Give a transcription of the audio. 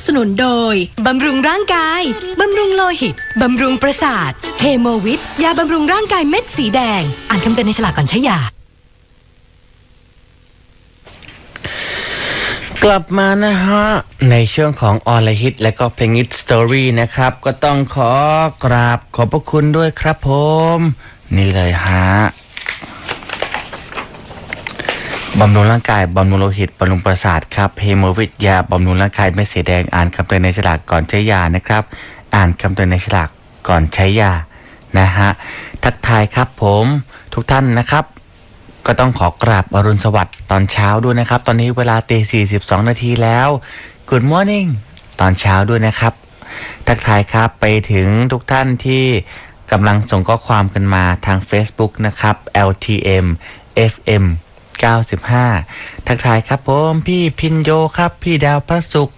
สนุนโดยบำรุงร่างกายบำรุงโลหิตบำรุงประสาทเฮโมวิทยาบำรุงร่างกายเม็ดสีแดงอ่านคำเตือนในฉลากก่อนใช้ยากลับมานะฮะในช่วงของออนไลน์ฮิตและก็เพลงฮิตสตอรี่นะครับก็ต้องขอกราบขอบพระคุณด้วยครับผมนี่เลยฮะบำรุงร่างกายบำรุงโลหิตบำรุงประสาทครับเฮโมวิทยาบำรุงร่างกายเม็ดสีแดงอ่านคำเตือนในฉลากก่อนใช้ยานะครับอ่านคำเตือนในฉลากก่อนใช้ยานะฮะทักทายครับผมทุกท่านนะครับก็ต้องขอกราบอรุณสวัสดิ์ตอนเช้าด้วยนะครับตอนนี้เวลา42 นาทีแล้ว Good morning ตอนเช้าด้วยนะครับทักทายครับไปถึงทุกท่านที่กำลังส่งข้อความกันมาทาง Facebook นะครับ LTM FM 95ทักทายครับผมพี่พินโยครับพี่ดาวพระศุกร์